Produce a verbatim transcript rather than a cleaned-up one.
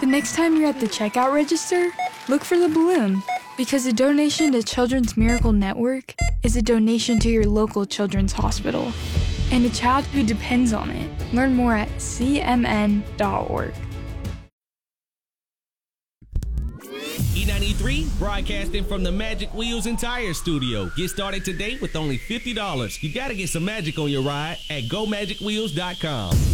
The next time you're at the checkout register, look for the balloon, because a donation to Children's Miracle Network is a donation to your local children's hospital and a child who depends on it. Learn more at c m n dot org. E ninety-three, broadcasting from the Magic Wheels and Tire Studio. Get started today with only fifty dollars. You gotta get some magic on your ride at go magic wheels dot com.